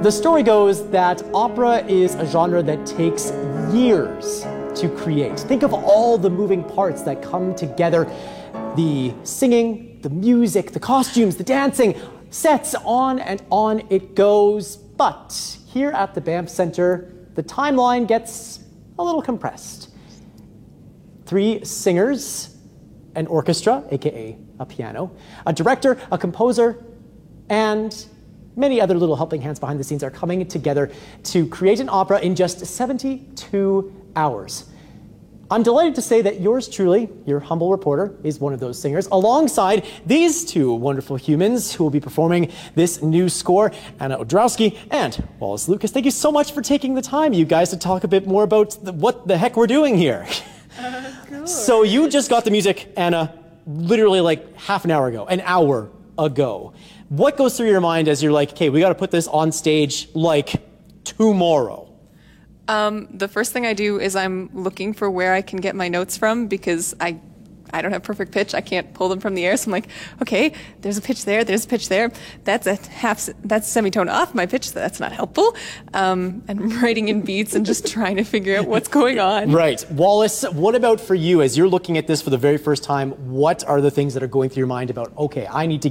The story goes that opera is a genre that takes years to create. Think of all the moving parts that come together. The singing, the music, the costumes, the dancing, sets, on and on it goes. But here at the Banff Centre, the timeline gets a little compressed. 3 singers, an orchestra, aka a piano, a director, a composer, and many other little helping hands behind the scenes are coming together to create an opera in just 72 hours. I'm delighted to say that yours truly, your humble reporter, is one of those singers, alongside these 2 wonderful humans who will be performing this new score, Anna Odrowski and Wallace Lucas. Thank you so much for taking the time, you guys, to talk a bit more about what the heck we're doing here. So you just got the music, Anna, literally like half an hour ago, an hour ago. What goes through your mind as you're like, okay, we got to put this on stage like tomorrow? The first thing I do is I'm looking for where I can get my notes from, because I don't have perfect pitch. I can't pull them from the air. So I'm like, okay, there's a pitch there, there's a pitch there. That's semitone off my pitch. So that's not helpful. And writing in beats and just trying to figure out what's going on. Right. Wallace, what about for you as you're looking at this for the very first time? What are the things that are going through your mind about, okay, I need to